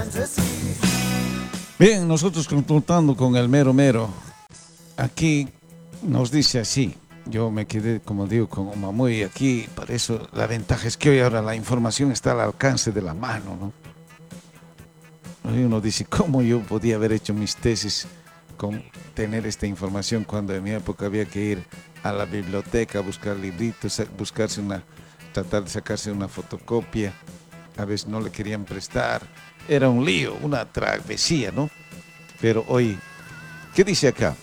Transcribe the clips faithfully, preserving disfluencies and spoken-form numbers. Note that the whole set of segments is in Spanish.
Bien, nosotros consultando con el mero mero, aquí nos dice así, yo me quedé, como digo, con Omamuy aquí, para eso la ventaja es que hoy ahora la información está al alcance de la mano, ¿no? Y uno dice, ¿cómo yo podía haber hecho mis tesis con tener esta información cuando en mi época había que ir a la biblioteca a buscar libritos, buscarse una, tratar de sacarse una fotocopia, a veces no le querían prestar, era un lío, una travesía, ¿no? Pero hoy, ¿qué dice acá?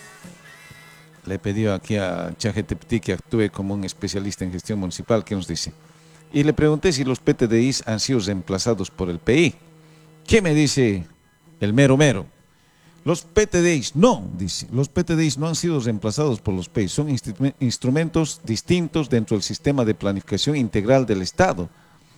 Le pidió aquí a ChatGPT que actúe como un especialista en gestión municipal, ¿qué nos dice? Y le pregunté si los P T D Is han sido reemplazados por el P I. ¿Qué me dice el mero mero? Los P T D Is no, dice, los P T D Is no han sido reemplazados por los P I, son instrumentos distintos dentro del sistema de planificación integral del Estado,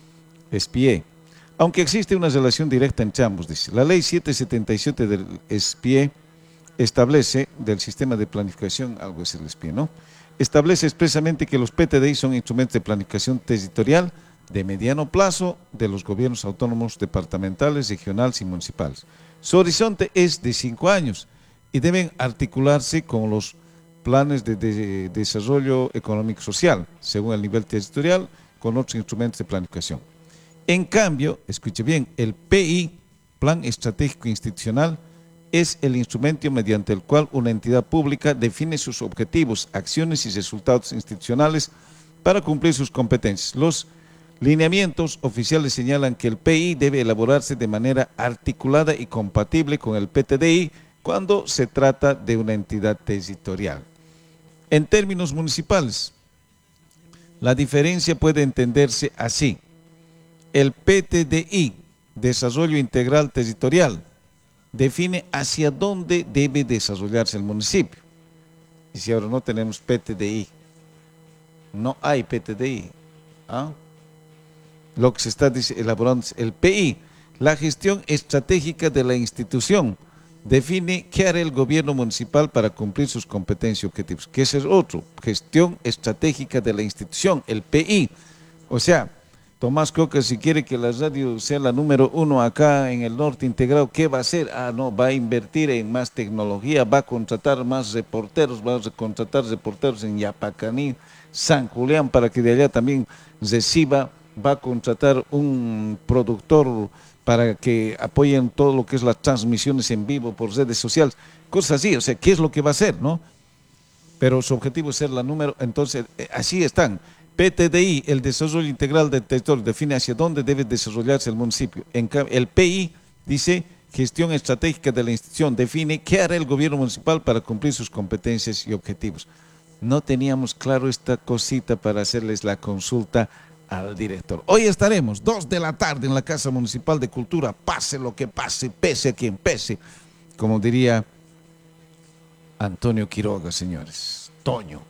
S P E. Aunque existe una relación directa entre ambos, dice, la ley setecientos setenta y siete del S P E establece, del sistema de planificación, algo es el S P E, ¿no? Establece expresamente que los P T D I son instrumentos de planificación territorial de mediano plazo de los gobiernos autónomos departamentales, regionales y municipales. Su horizonte es de cinco años y deben articularse con los planes de, de, de desarrollo económico social, según el nivel territorial, con otros instrumentos de planificación. En cambio, escuche bien, el P I, Plan Estratégico Institucional, es el instrumento mediante el cual una entidad pública define sus objetivos, acciones y resultados institucionales para cumplir sus competencias. Los lineamientos oficiales señalan que el P I debe elaborarse de manera articulada y compatible con el P T D I cuando se trata de una entidad territorial. En términos municipales, la diferencia puede entenderse así. El P T D I, Desarrollo Integral Territorial, define hacia dónde debe desarrollarse el municipio. Y si ahora no tenemos P T D I, no hay P T D I, ¿ah? Lo que se está elaborando es el P I, la gestión estratégica de la institución, define qué hará el gobierno municipal para cumplir sus competencias y objetivos, que ese es otro, gestión estratégica de la institución, el P I. O sea, Tomás Coca, si quiere que la radio sea la número uno acá en el norte integrado, ¿qué va a hacer? Ah, no, va a invertir en más tecnología, va a contratar más reporteros, va a contratar reporteros en Yapacaní, San Julián, para que de allá también reciba, va a contratar un productor para que apoyen todo lo que es las transmisiones en vivo por redes sociales, cosas así, o sea, ¿qué es lo que va a hacer, no? Pero su objetivo es ser la número, entonces, así están. P T D I, el desarrollo integral del territorio, define hacia dónde debe desarrollarse el municipio. En cambio, el P I dice gestión estratégica de la institución, define qué hará el gobierno municipal para cumplir sus competencias y objetivos. No teníamos claro esta cosita para hacerles la consulta al director. Hoy estaremos, dos de la tarde, en la Casa Municipal de Cultura, pase lo que pase, pese a quien pese, como diría Antonio Quiroga, señores, Toño.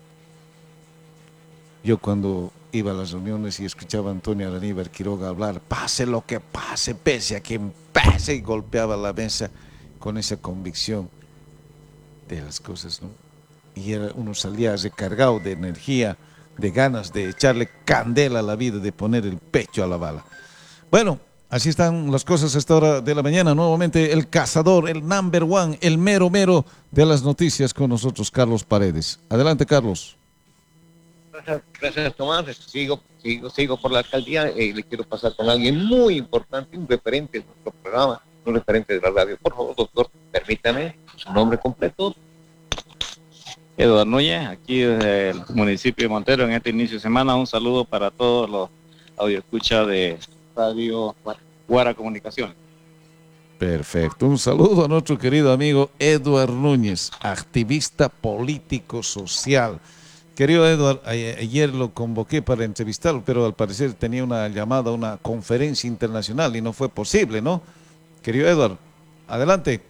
Yo cuando iba a las reuniones y escuchaba a Antonio Aníbal Quiroga hablar, pase lo que pase, pese a quien pese, y golpeaba la mesa con esa convicción de las cosas, ¿no? Y era, uno salía recargado de energía, de ganas de echarle candela a la vida, de poner el pecho a la bala. Bueno, así están las cosas a esta hora de la mañana. Nuevamente el cazador, el number one, el mero mero de las noticias con nosotros, Carlos Paredes. Adelante, Carlos. Gracias, gracias Tomás. Sigo, sigo, sigo por la alcaldía y eh, le quiero pasar con alguien muy importante, un referente de nuestro programa, un referente de la radio. Por favor, doctor, permítame su nombre completo. Eduardo Núñez, aquí desde el municipio de Montero en este inicio de semana. Un saludo para todos los audioescuchas de Radio Guara Comunicaciones. Perfecto, un saludo a nuestro querido amigo Eduardo Núñez, activista político social. Querido Eduardo, ayer lo convoqué para entrevistarlo, pero al parecer tenía una llamada, una conferencia internacional y no fue posible, ¿no? Querido Eduardo, adelante.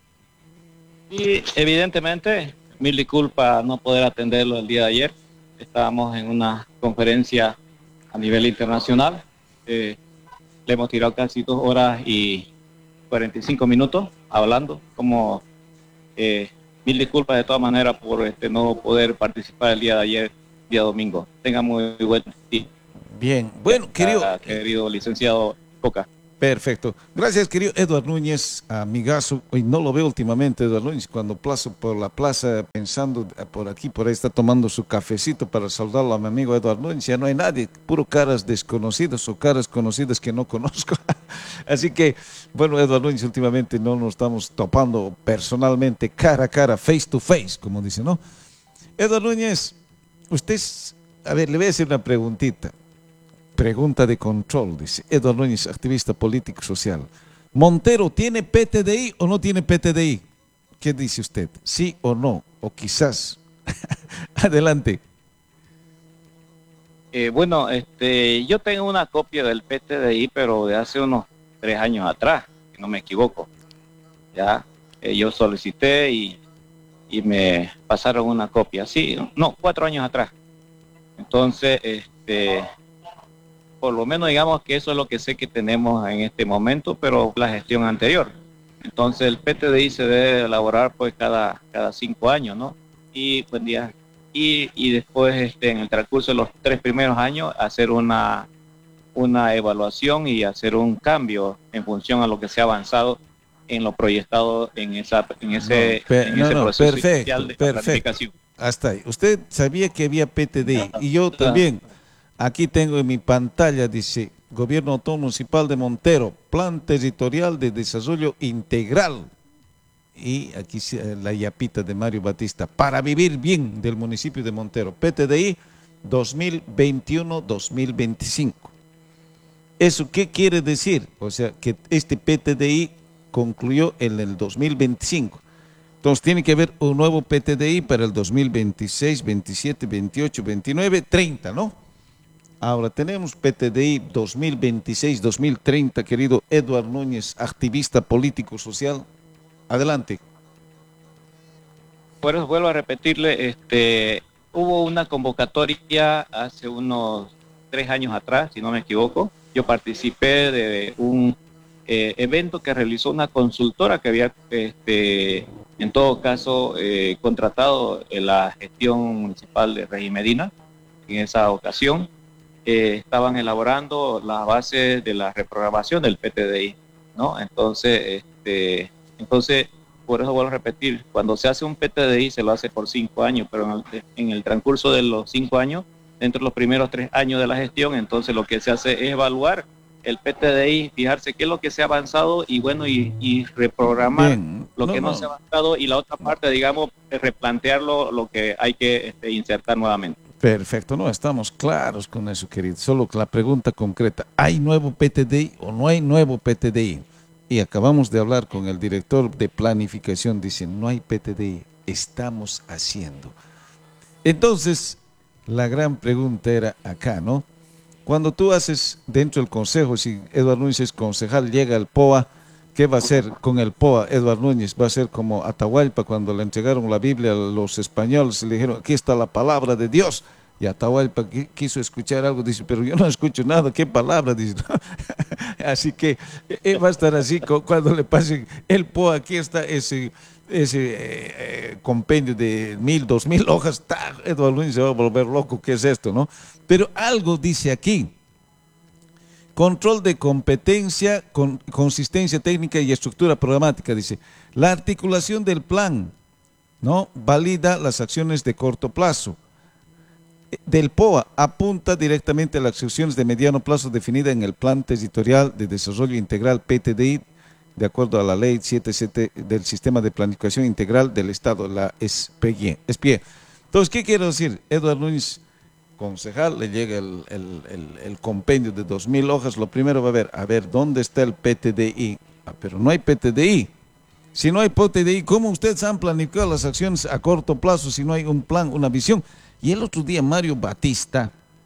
Y evidentemente, mil disculpas no poder atenderlo el día de ayer. Estábamos en una conferencia a nivel internacional. Eh, le hemos tirado casi dos horas y cuarenta y cinco minutos hablando. Como eh, mil disculpas de todas maneras por este, no poder participar el día de ayer, día domingo. Tenga muy buen día. Bien, bueno, querido, querido licenciado Coca. Perfecto. Gracias, querido Eduardo Núñez, amigazo. Hoy no lo veo últimamente, Eduardo Núñez, cuando paso por la plaza pensando por aquí, por ahí está tomando su cafecito para saludarlo a mi amigo Eduardo Núñez. Ya no hay nadie, puro caras desconocidas o caras conocidas que no conozco. Así que, bueno, Eduardo Núñez, últimamente no nos estamos topando personalmente, cara a cara, face to face, como dice, ¿no? Eduardo Núñez, usted, es, a ver, le voy a hacer una preguntita. Pregunta de control, dice Eduardo Núñez, activista político social. ¿Montero tiene P T D I o no tiene P T D I? ¿Qué dice usted? ¿Sí o no? O quizás. Adelante. Eh, bueno, este, yo tengo una copia del P T D I, pero de hace unos tres años atrás, si no me equivoco. Ya, eh, yo solicité y, y me pasaron una copia. Sí, no, cuatro años atrás. Entonces, este... por lo menos digamos que eso es lo que sé que tenemos en este momento, pero la gestión anterior. Entonces el P T D I se debe elaborar pues cada, cada cinco años, ¿no? Y, buen día. Y, y después este, en el transcurso de los tres primeros años hacer una, una evaluación y hacer un cambio en función a lo que se ha avanzado en lo proyectado en, esa, en ese, no, per, en no, ese no, proceso perfecto, inicial de perfecto. planificación. Hasta ahí. Usted sabía que había P T D I y yo también. Aquí tengo en mi pantalla, dice, Gobierno Autónomo Municipal de Montero, Plan Territorial de Desarrollo Integral. Y aquí la yapita de Mario Batista, para vivir bien del municipio de Montero, P T D I dos mil veintiuno a dos mil veinticinco. ¿Eso qué quiere decir? O sea, que este P T D I concluyó en el dos mil veinticinco. Entonces tiene que haber un nuevo P T D I para el dos mil veintiséis, veintisiete, veintiocho, veintinueve, treinta, ¿no? Ahora tenemos P T D I dos mil veintiséis a dos mil treinta, querido Eduardo Núñez, activista político social. Adelante. Por eso vuelvo a repetirle, este, hubo una convocatoria hace unos tres años atrás, si no me equivoco. Yo participé de un eh, evento que realizó una consultora que había, este, en todo caso, eh, contratado en la gestión municipal de Regis Medina en esa ocasión. Eh, estaban elaborando las bases de la reprogramación del P T D I, ¿no? Entonces, este, entonces, por eso vuelvo a repetir, cuando se hace un P T D I se lo hace por cinco años, pero en el, en el transcurso de los cinco años, dentro de los primeros tres años de la gestión, entonces lo que se hace es evaluar el P T D I, fijarse qué es lo que se ha avanzado y bueno, y, y reprogramar Bien. lo no, que no, no se ha avanzado y la otra parte, digamos, replantearlo, lo que hay que este, insertar nuevamente. Perfecto, no, estamos claros con eso, querido. Solo la pregunta concreta, ¿hay nuevo P T D I o no hay nuevo P T D I? Y acabamos de hablar con el director de planificación, dice, no hay P T D I, estamos haciendo. Entonces, la gran pregunta era acá, ¿no? Cuando tú haces dentro del consejo, si Eduardo Núñez es concejal, llega el P O A, ¿qué va a hacer con el P O A? Eduardo Núñez va a ser como Atahualpa cuando le entregaron la Biblia a los españoles y le dijeron, aquí está la palabra de Dios. Y Atahualpa quiso escuchar algo, dice, pero yo no escucho nada, ¿qué palabra? Dice, así que eh, va a estar así cuando le pasen el P O A, aquí está ese, ese eh, compendio de mil, dos mil hojas, ¡tá! Eduardo Núñez se va a volver loco, ¿qué es esto, no? Pero algo dice aquí. Control de competencia, con, consistencia técnica y estructura programática, dice. La articulación del plan, ¿no? Valida las acciones de corto plazo. Del P O A apunta directamente a las acciones de mediano plazo definidas en el Plan Territorial de Desarrollo Integral P T D I, de acuerdo a la Ley setenta y siete del Sistema de Planificación Integral del Estado, la S P I E. Entonces, ¿qué quiero decir? Eduardo Núñez, concejal, le llega el, el, el, el compendio de dos mil hojas, lo primero va a ver, a ver, ¿dónde está el P T D I? Ah, pero no hay P T D I. Si no hay P T D I, ¿cómo ustedes han planificado las acciones a corto plazo si no hay un plan, una visión? Y el otro día Mario Batista,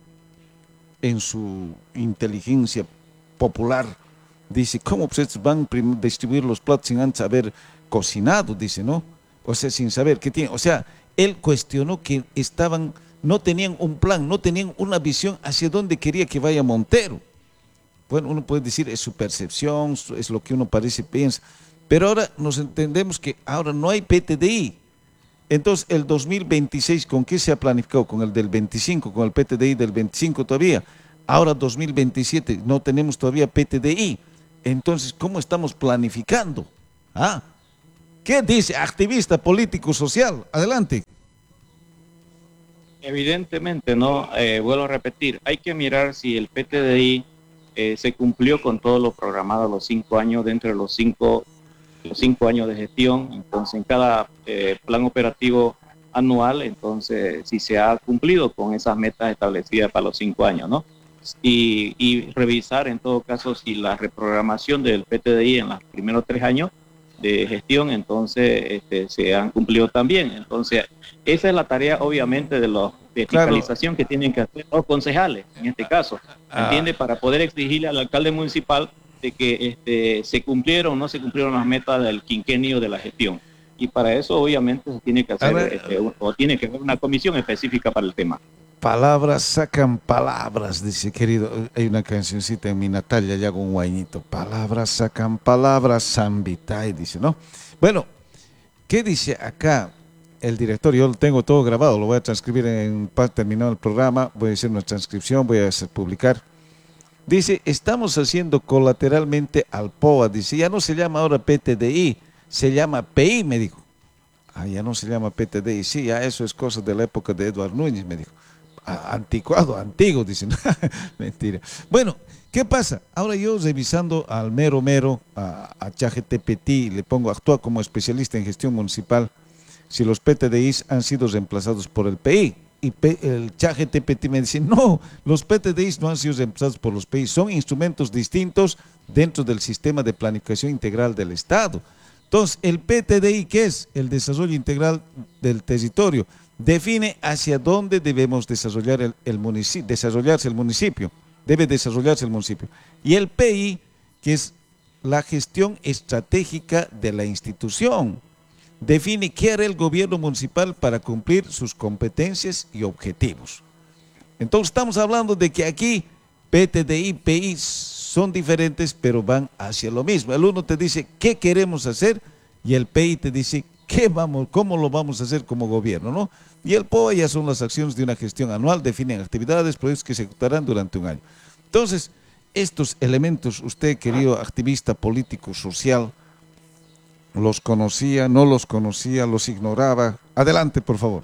en su inteligencia popular, dice, ¿cómo ustedes van a distribuir los platos sin antes haber cocinado? Dice, ¿no? O sea, sin saber qué tiene. O sea, él cuestionó que estaban... no tenían un plan, no tenían una visión hacia dónde quería que vaya Montero. Bueno, uno puede decir, es su percepción, es lo que uno parece piensa, pero ahora nos entendemos que ahora no hay P T D I. Entonces, el dos mil veintiséis, ¿con qué se ha planificado? Con el del veinticinco, con el P T D I del veinticinco todavía. Ahora dos mil veintisiete, no tenemos todavía P T D I. Entonces, ¿cómo estamos planificando? ¿Ah? ¿Qué dice activista político social? Adelante. Evidentemente, no, eh, vuelvo a repetir, hay que mirar si el P T D I eh, se cumplió con todo lo programado a los cinco años dentro de los cinco, los cinco años de gestión. Entonces, en cada eh, plan operativo anual, entonces, si se ha cumplido con esas metas establecidas para los cinco años, ¿no? Y, y revisar en todo caso si la reprogramación del P T D I en los primeros tres años de gestión, entonces este, se han cumplido también. Entonces, esa es la tarea, obviamente, de los de fiscalización claro. que tienen que hacer los concejales, en este caso, ¿entiende? Ah. Para poder exigirle al alcalde municipal de que este, se cumplieron o no se cumplieron las metas del quinquenio de la gestión. Y para eso, obviamente, se tiene que hacer, este, o tiene que haber una comisión específica para el tema. Palabras sacan palabras, dice querido. Hay una cancioncita en mi Natalia, ya con un guañito. Palabras sacan palabras, Zambitay, dice, ¿no? Bueno, ¿qué dice acá el director? Yo lo tengo todo grabado, lo voy a transcribir en paz terminado el programa, voy a hacer una transcripción, voy a hacer publicar. Dice, estamos haciendo colateralmente al P O A, dice, ya no se llama ahora P T D I, se llama P I, me dijo. Ah, ya no se llama P T D I, sí, ya eso es cosa de la época de Eduardo Núñez, me dijo. Anticuado, antiguo, dicen. Mentira. Bueno, ¿qué pasa? Ahora yo revisando al mero mero, a, a ChatGPT, le pongo actúa como especialista en gestión municipal, si los P T D Is han sido reemplazados por el P I. Y P, el ChatGPT me dice, no, los P T D Is no han sido reemplazados por los P I, son instrumentos distintos dentro del sistema de planificación integral del Estado. Entonces, el P T D I, ¿qué es? El desarrollo integral del territorio. Define hacia dónde debemos desarrollar el, el municipio, desarrollarse el municipio, debe desarrollarse el municipio. Y el P I, que es la gestión estratégica de la institución, define qué hará el gobierno municipal para cumplir sus competencias y objetivos. Entonces estamos hablando de que aquí P T D I, P I son diferentes, pero van hacia lo mismo. El uno te dice qué queremos hacer y el P I te dice ¿Qué vamos, cómo lo vamos a hacer como gobierno, no? Y el P O A ya son las acciones de una gestión anual, definen actividades, proyectos que se ejecutarán durante un año. Entonces, estos elementos, usted, querido activista político, social, ¿los conocía, no los conocía, los ignoraba? Adelante, por favor.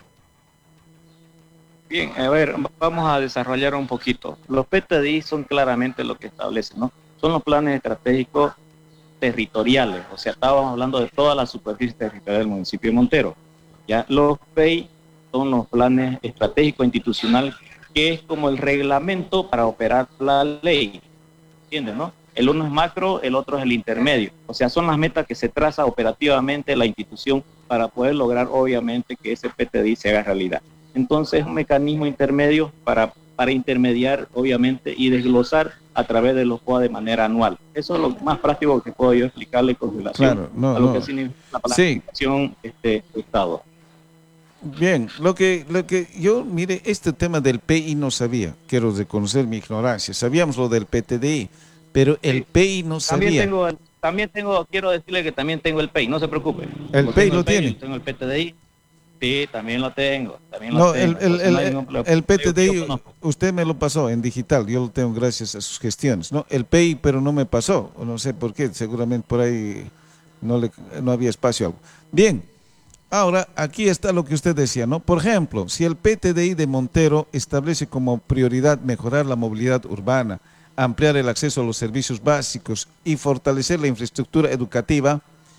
Bien, a ver, vamos a desarrollar un poquito. Los P T D I son claramente lo que establecen, ¿no? Son los planes estratégicos territoriales, o sea, estábamos hablando de toda la superficie territorial del municipio de Montero. Ya los P I son los planes estratégicos institucionales, que es como el reglamento para operar la ley, ¿entiendes, no? El uno es macro, el otro es el intermedio, o sea, son las metas que se traza operativamente la institución para poder lograr, obviamente, que ese P T D I se haga realidad. Entonces, es un mecanismo intermedio para, para intermediar, obviamente, y desglosar a través de los P O A de manera anual. Eso es lo más práctico que puedo yo explicarle con relación claro, no, a lo no. que significa la planificación sí. este, de Estado. Bien, lo que, lo que yo, mire, este tema del P I no sabía, quiero reconocer mi ignorancia, sabíamos lo del P T D I, pero el sí. P I no sabía. También tengo, también tengo, quiero decirle que también tengo el P I, no se preocupe. ¿El P I lo tiene? Tengo el P T D I. Sí, también lo tengo. También lo no, tengo. el, el, el, el, el P T D I, usted me lo pasó en digital, yo lo tengo gracias a sus gestiones, ¿no? El P I, pero no me pasó, no sé por qué, seguramente por ahí no, le, no había espacio algo. Bien, ahora aquí está lo que usted decía, ¿no? Por ejemplo, si el P T D I de Montero establece como prioridad mejorar la movilidad urbana, ampliar el acceso a los servicios básicos y fortalecer la infraestructura educativa,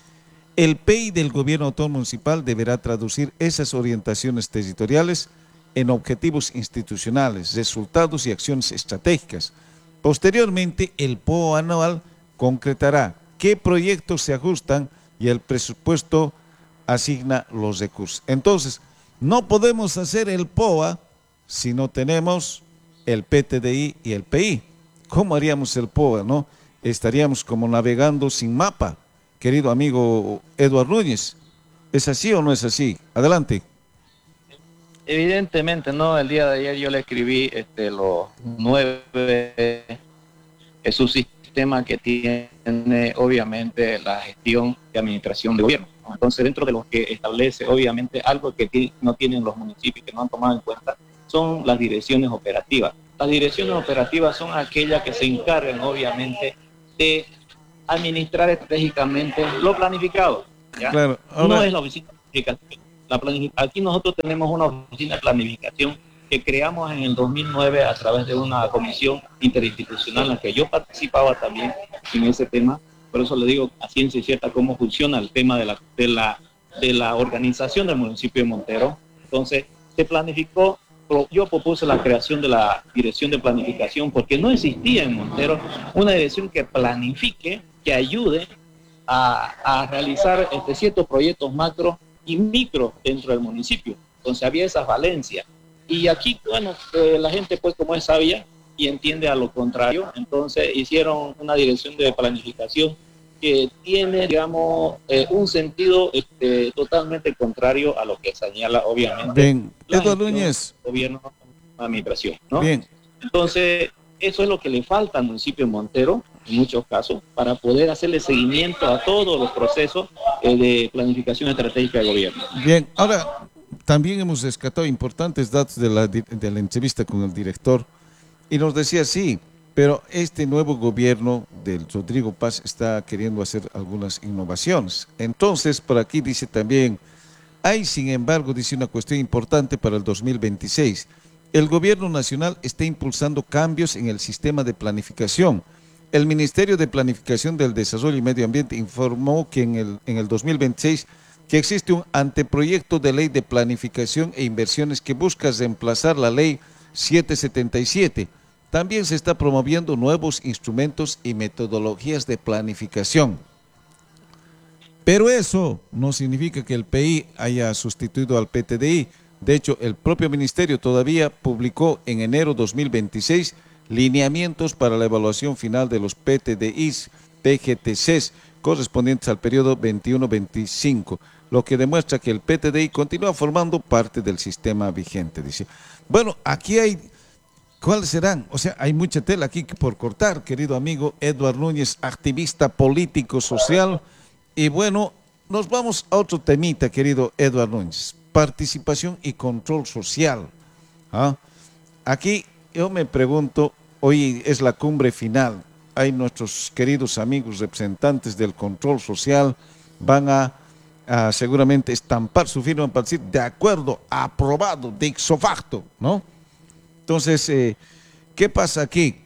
el P I del gobierno autónomo municipal deberá traducir esas orientaciones territoriales en objetivos institucionales, resultados y acciones estratégicas. Posteriormente, el P O A anual concretará qué proyectos se ajustan y el presupuesto asigna los recursos. Entonces, no podemos hacer el P O A si no tenemos el P T D I y el P I. ¿Cómo haríamos el P O A, no? Estaríamos como navegando sin mapa. Querido amigo Eduardo Núñez, ¿es así o no es así? Adelante. Evidentemente, no. El día de ayer yo le escribí este, los nueve, es un sistema que tiene obviamente la gestión de administración de gobierno. Entonces, dentro de lo que establece, obviamente, algo que no tienen los municipios, que no han tomado en cuenta, son las direcciones operativas. Las direcciones operativas son aquellas que se encargan, obviamente, de administrar estratégicamente lo planificado, ¿ya? Claro, ahora... No es la oficina de planificación. La planific... Aquí nosotros tenemos una oficina de planificación que creamos en el dos mil nueve a través de una comisión interinstitucional en la que yo participaba también en ese tema. Por eso le digo a ciencia cierta cómo funciona el tema de la, de la, de la organización del municipio de Montero. Entonces, se planificó, yo propuse la creación de la dirección de planificación porque no existía en Montero una dirección que planifique, que ayude a, a realizar este, ciertos proyectos macro y micro dentro del municipio. Entonces había esas valencias. Y aquí, bueno, eh, la gente pues como es sabia y entiende a lo contrario, entonces hicieron una dirección de planificación que tiene, digamos, eh, un sentido este, totalmente contrario a lo que señala, obviamente, bien, la Eduardo gestión, Núñez. gobierno, administración, ¿no? Bien. Entonces, eso es lo que le falta al municipio de Montero, en muchos casos, para poder hacerle seguimiento a todos los procesos eh, de planificación estratégica del gobierno. Bien, ahora también hemos rescatado importantes datos de la, de la entrevista con el director y nos decía sí, pero este nuevo gobierno del Rodrigo Paz está queriendo hacer algunas innovaciones. Entonces, por aquí dice también, hay sin embargo, dice una cuestión importante para el dos mil veintiséis. El gobierno nacional está impulsando cambios en el sistema de planificación. El Ministerio de Planificación del Desarrollo y Medio Ambiente informó que en el, en el dos mil veintiséis que existe un anteproyecto de ley de planificación e inversiones que busca reemplazar la ley setecientos setenta y siete. También se está promoviendo nuevos instrumentos y metodologías de planificación. Pero eso no significa que el P I haya sustituido al P T D I. De hecho, el propio ministerio todavía publicó en enero de dos mil veintiséis lineamientos para la evaluación final de los P T D Is, P G T Cs, correspondientes al periodo veintiuno veinticinco, lo que demuestra que el P T D I continúa formando parte del sistema vigente, dice. Bueno, aquí hay, ¿cuáles serán? O sea, hay mucha tela aquí por cortar, querido amigo Eduardo Núñez, activista político social. Y bueno, nos vamos a otro temita, querido Eduardo Núñez, participación y control social. ¿Ah? Aquí yo me pregunto, hoy es la cumbre final, hay nuestros queridos amigos representantes del control social, van a, a seguramente estampar su firma para decir de acuerdo, aprobado, de ipso facto, ¿no? Entonces, eh, ¿qué pasa aquí?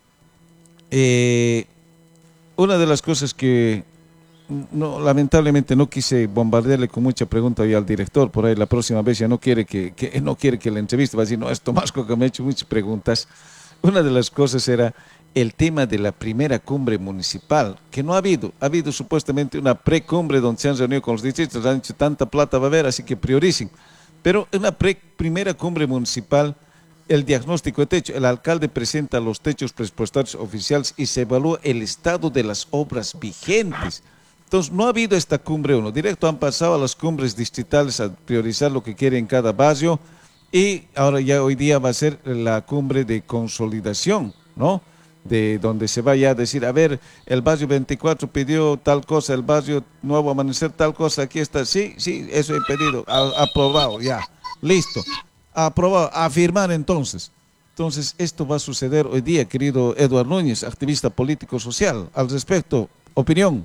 Eh, una de las cosas que no, lamentablemente no quise bombardearle con mucha pregunta hoy al director, por ahí la próxima vez ya no quiere que, que no quiere que la entreviste, va a decir, no, es Tomasco que me ha hecho muchas preguntas. Una de las cosas era el tema de la primera cumbre municipal, que no ha habido, ha habido supuestamente una precumbre donde se han reunido con los distritos, han dicho tanta plata va a haber, así que prioricen, pero en la pre, primera cumbre municipal, el diagnóstico de techo, el alcalde presenta los techos presupuestarios oficiales y se evalúa el estado de las obras vigentes. Entonces, no ha habido esta cumbre uno. Directo han pasado a las cumbres distritales a priorizar lo que quiere en cada barrio y ahora ya hoy día va a ser la cumbre de consolidación, ¿no? De donde se vaya a decir, a ver, el barrio veinticuatro pidió tal cosa, el barrio Nuevo Amanecer tal cosa, aquí está, sí, sí, eso he pedido, a, aprobado, ya, listo, aprobado, a firmar entonces. Entonces, esto va a suceder hoy día, querido Eduardo Núñez, activista político social. Al respecto, opinión.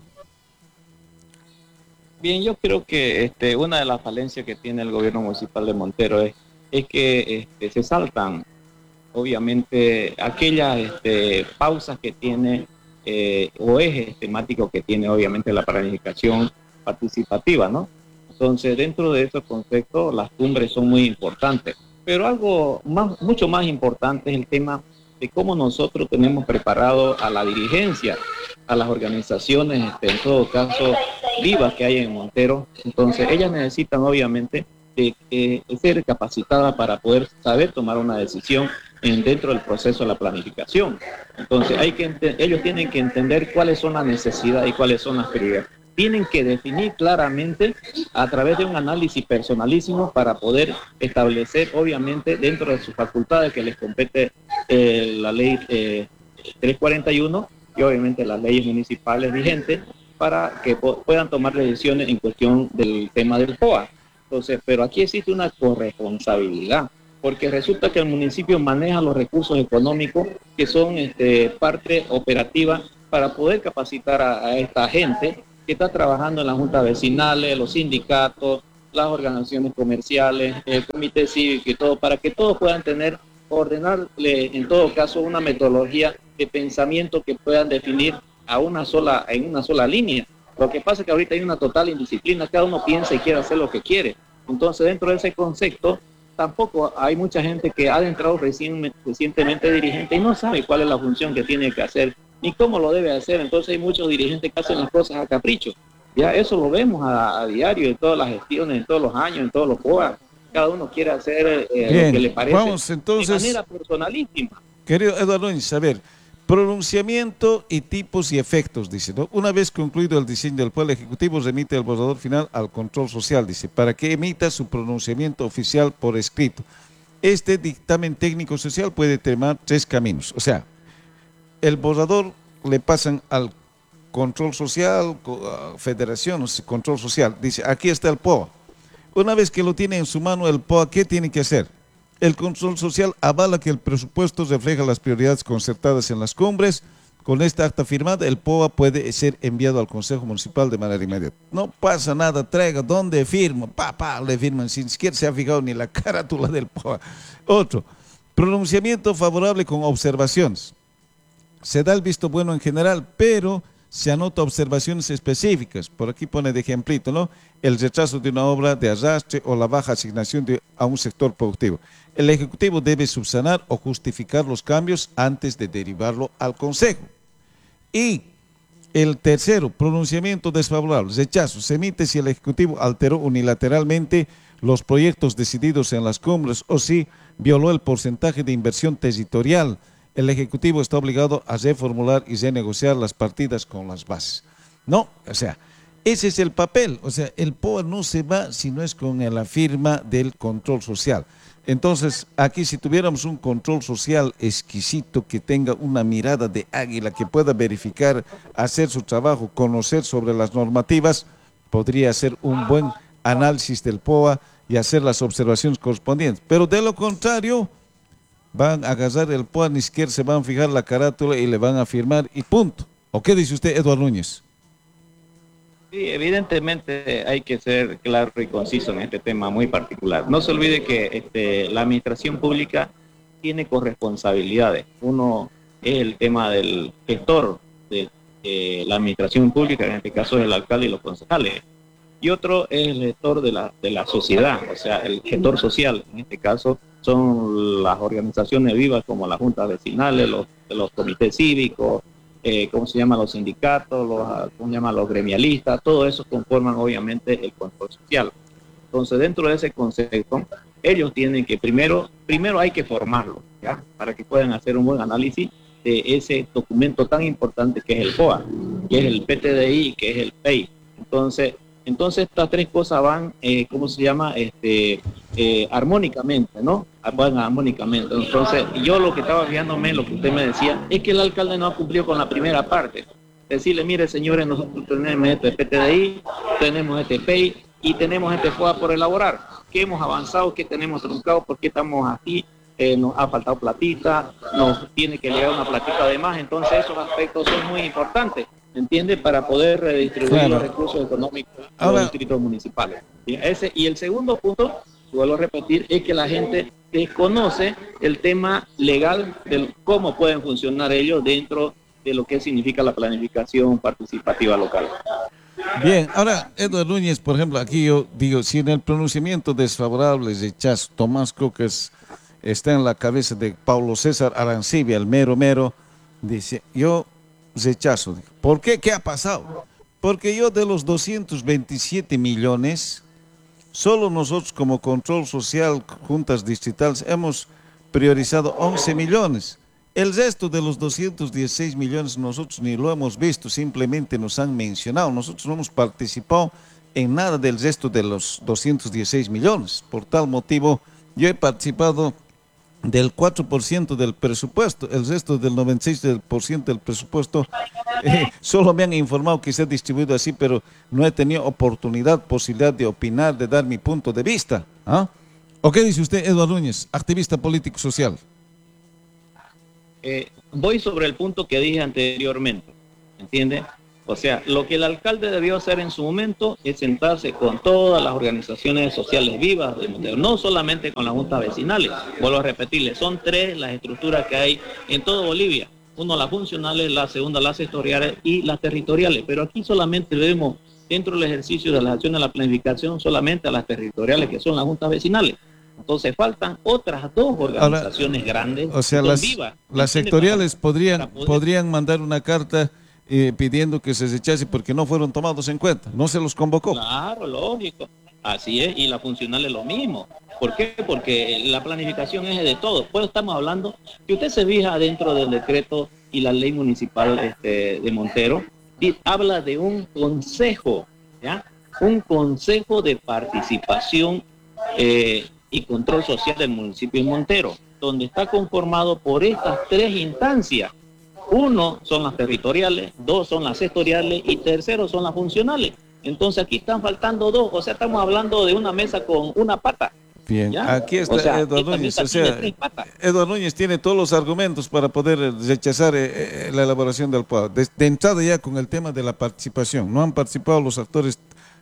Bien, yo creo que este, una de las falencias que tiene el gobierno municipal de Montero es, es que este, se saltan, obviamente, aquellas este, pausas que tiene eh, o ejes temáticos que tiene, obviamente, la planificación participativa, ¿no? Entonces, dentro de esos conceptos, las cumbres son muy importantes. Pero algo más, mucho más importante es el tema de cómo nosotros tenemos preparado a la dirigencia, a las organizaciones, este, en todo caso, vivas que hay en Montero. Entonces, ellas necesitan, obviamente, de, de, de ser capacitadas para poder saber tomar una decisión en, dentro del proceso de la planificación. Entonces, hay que ellos tienen que entender cuáles son las necesidades y cuáles son las prioridades. Tienen que definir claramente a través de un análisis personalísimo para poder establecer, obviamente, dentro de sus facultades que les compete eh, la ley eh, trescientos cuarenta y uno y obviamente las leyes municipales vigentes para que puedan tomar decisiones en cuestión del tema del P O A. Entonces, pero aquí existe una corresponsabilidad, porque resulta que el municipio maneja los recursos económicos que son este, parte operativa para poder capacitar a, a esta gente que está trabajando en las juntas vecinales, los sindicatos, las organizaciones comerciales, el comité cívico y todo, para que todos puedan tener, ordenarle en todo caso una metodología de pensamiento que puedan definir a una sola, en una sola línea. Lo que pasa es que ahorita hay una total indisciplina, cada uno piensa y quiere hacer lo que quiere. Entonces, dentro de ese concepto, tampoco hay mucha gente que ha entrado recién, recientemente dirigente y no sabe cuál es la función que tiene que hacer, ni cómo lo debe hacer. Entonces hay muchos dirigentes que hacen las cosas a capricho. Ya eso lo vemos a, a diario en todas las gestiones, en todos los años, en todos los P O A. Cada uno quiere hacer eh, Bien, lo que le parece vamos entonces, de manera personalísima. Querido Eduardo Núñez, a ver, pronunciamiento y tipos y efectos, dice, ¿no? Una vez concluido el diseño del Poder Ejecutivo, remite el borrador final al control social, dice, para que emita su pronunciamiento oficial por escrito. Este dictamen técnico social puede tomar tres caminos. O sea, el borrador le pasan al control social, federación, control social. Dice, aquí está el P O A. Una vez que lo tiene en su mano el P O A, ¿qué tiene que hacer? El control social avala que el presupuesto refleja las prioridades concertadas en las cumbres. Con esta acta firmada, el P O A puede ser enviado al Consejo Municipal de manera inmediata. No pasa nada, traiga, ¿dónde firma? Pa, pa, le firman, sin siquiera se ha fijado ni la carátula del P O A. Otro, pronunciamiento favorable con observaciones. Se da el visto bueno en general, pero se anota observaciones específicas. Por aquí pone de ejemplito, ¿no? El rechazo de una obra de arrastre o la baja asignación de, a un sector productivo. El Ejecutivo debe subsanar o justificar los cambios antes de derivarlo al Consejo. Y el tercero, pronunciamiento desfavorable, rechazo, se emite si el Ejecutivo alteró unilateralmente los proyectos decididos en las cumbres o si violó el porcentaje de inversión territorial. El Ejecutivo está obligado a reformular y renegociar las partidas con las bases. No, o sea, ese es el papel. O sea, el P O A no se va si no es con la firma del control social. Entonces, aquí si tuviéramos un control social exquisito que tenga una mirada de águila, que pueda verificar, hacer su trabajo, conocer sobre las normativas, podría hacer un buen análisis del P O A y hacer las observaciones correspondientes. Pero de lo contrario, van a agarrar el P O A, ni siquiera se van a fijar la carátula y le van a firmar y punto. ¿O qué dice usted, Eduardo Núñez? Sí, evidentemente hay que ser claro y conciso en este tema muy particular. No se olvide que este, la administración pública tiene corresponsabilidades. Uno es el tema del gestor de eh, la administración pública, en este caso es el alcalde y los concejales. Y otro es el gestor de la, de la sociedad, o sea, el gestor social. En este caso son las organizaciones vivas como las juntas vecinales, los, los comités cívicos, Eh, ¿cómo se llama? Los sindicatos, los, ¿cómo se llama? Los gremialistas, todo eso conforman obviamente el control social. Entonces, dentro de ese concepto, ellos tienen que primero, primero hay que formarlo, ¿ya? Para que puedan hacer un buen análisis de ese documento tan importante que es el P O A, que es el P T D I, que es el P E I. Entonces, entonces estas tres cosas van, eh, ¿cómo se llama? Este, eh, armónicamente, ¿no? Van armónicamente. Entonces, yo lo que estaba fijándome, lo que usted me decía, es que el alcalde no ha cumplido con la primera parte. Decirle, mire, señores, nosotros tenemos este P T D I, tenemos este P E I y tenemos este P O A por elaborar. ¿Qué hemos avanzado? ¿Qué tenemos truncado? ¿Por qué estamos aquí? Eh, nos ha faltado platita, nos tiene que llegar una platita de más. Entonces, esos aspectos son muy importantes, ¿entiende? Para poder redistribuir claro. los recursos económicos a los distritos municipales. ¿Sí? Ese, y el segundo punto, vuelvo a repetir, es que la gente desconoce el tema legal de cómo pueden funcionar ellos dentro de lo que significa la planificación participativa local. Bien, ahora, Eduardo Núñez, por ejemplo, aquí yo digo, si en el pronunciamiento desfavorable, rechazo, Tomás Crocas está en la cabeza de Paulo César Arancibia, el mero mero, dice, yo rechazo. ¿Por qué? ¿Qué ha pasado? Porque yo de los doscientos veintisiete millones, solo nosotros como control social, juntas distritales, hemos priorizado once millones. El resto de los doscientos dieciséis millones nosotros ni lo hemos visto, simplemente nos han mencionado. Nosotros no hemos participado en nada del resto de los doscientos dieciséis millones. Por tal motivo, yo he participado del cuatro por ciento del presupuesto, el resto del noventa y seis por ciento del presupuesto, eh, solo me han informado que se ha distribuido así, pero no he tenido oportunidad, posibilidad de opinar, de dar mi punto de vista. ¿Ah? ¿O qué dice usted, Eduardo Núñez, activista político social? Eh, voy sobre el punto que dije anteriormente. ¿entiende? O sea, lo que el alcalde debió hacer en su momento es sentarse con todas las organizaciones sociales vivas de Montero, no solamente con las juntas vecinales. Vuelvo a repetirle, son tres las estructuras que hay en todo Bolivia. Uno, las funcionales, la segunda, las sectoriales y las territoriales. Pero aquí solamente vemos dentro del ejercicio de las acciones de la planificación solamente a las territoriales, que son las juntas vecinales. Entonces faltan otras dos organizaciones Ahora, grandes. O sea, las, vivas, las sectoriales podrían, poder... podrían mandar una carta eh, pidiendo que se rechace porque no fueron tomados en cuenta, no se los convocó. Claro, lógico. Así es, y la funcional es lo mismo. ¿Por qué? Porque la planificación es de todo. Pues estamos hablando, que usted se fija dentro del decreto y la ley municipal este, de Montero, y habla de un consejo, ¿ya? Un consejo de participación eh, y control social del municipio de Montero, donde está conformado por estas tres instancias. Uno son las territoriales, dos son las sectoriales y tercero son las funcionales. Entonces aquí están faltando dos, o sea, estamos hablando de una mesa con una pata. Bien, ¿ya? Aquí está o sea, Eduardo Núñez, o sea, Eduardo Núñez tiene todos los argumentos para poder rechazar eh, la elaboración del P U A. De, de entrada ya con el tema de la participación, no han participado los actores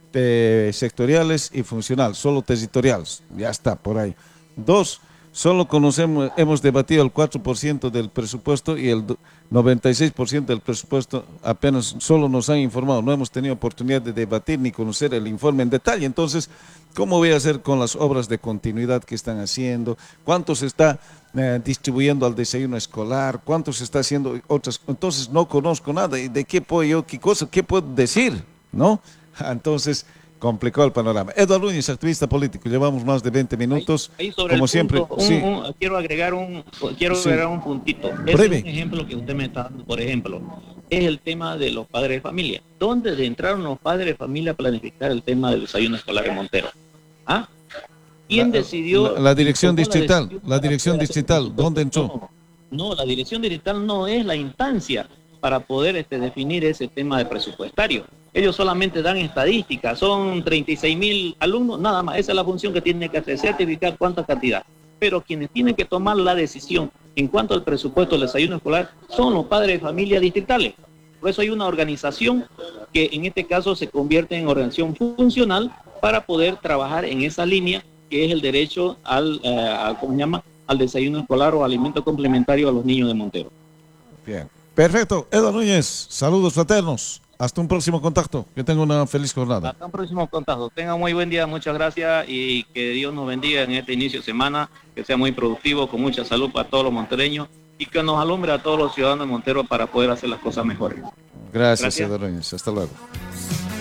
eh, sectoriales y funcionales, solo territoriales, ya está por ahí. Dos, solo conocemos, hemos debatido el cuatro por ciento del presupuesto y el noventa y seis por ciento del presupuesto apenas solo nos han informado, no hemos tenido oportunidad de debatir ni conocer el informe en detalle. Entonces, ¿cómo voy a hacer con las obras de continuidad que están haciendo? ¿Cuánto se está eh, distribuyendo al desayuno escolar? ¿Cuánto se está haciendo otras? Entonces, no conozco nada. ¿Y de qué puedo yo, qué cosa, qué puedo decir? ¿No? Entonces, complicó el panorama. Eduardo Núñez, activista político, llevamos más de veinte minutos, ahí, ahí como siempre. Punto, un, sí. un, quiero agregar un quiero sí. agregar un puntito. Breve. Es un ejemplo que usted me está dando, por ejemplo, es el tema de los padres de familia. ¿Dónde entraron los padres de familia a planificar el tema del desayuno escolar en Montero? ¿Ah? ¿Quién la, decidió? La, la dirección distrital, la, la dirección distrital, ¿dónde entró? No, no, la dirección distrital no es la instancia para poder este, definir ese tema de presupuestario. Ellos solamente dan estadísticas, son treinta y seis mil alumnos, nada más, esa es la función que tiene que hacer, certificar cuánta cantidad. Pero quienes tienen que tomar la decisión en cuanto al presupuesto del desayuno escolar son los padres de familia distritales. Por eso hay una organización que en este caso se convierte en organización funcional para poder trabajar en esa línea que es el derecho al, eh, a, ¿cómo se llama? al desayuno escolar o alimento complementario a los niños de Montero. Bien, perfecto. Eduardo Núñez, saludos fraternos. Hasta un próximo contacto. Que tenga una feliz jornada. Hasta un próximo contacto. Tenga un muy buen día. Muchas gracias y que Dios nos bendiga en este inicio de semana. Que sea muy productivo, con mucha salud para todos los montereños y que nos alumbre a todos los ciudadanos de Montero para poder hacer las cosas mejores. Gracias, gracias. Eduardo Núñez. Hasta luego.